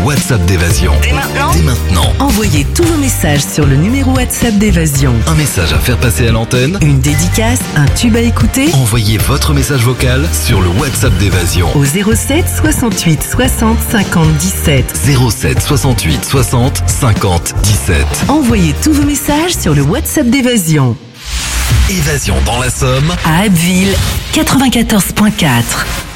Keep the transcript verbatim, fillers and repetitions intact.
WhatsApp d'Évasion. Dès maintenant Dès maintenant. Envoyez tous vos messages sur le numéro WhatsApp d'Évasion. Un message à faire passer à l'antenne. Une dédicace, un tube à écouter. Envoyez votre message vocal sur le WhatsApp d'Évasion. Au zéro sept soixante-huit soixante cinquante dix-sept. zéro sept soixante-huit soixante cinquante dix-sept. Envoyez tous vos messages sur le WhatsApp d'Évasion. Évasion dans la Somme. À Abbeville, quatre-vingt-quatorze virgule quatre.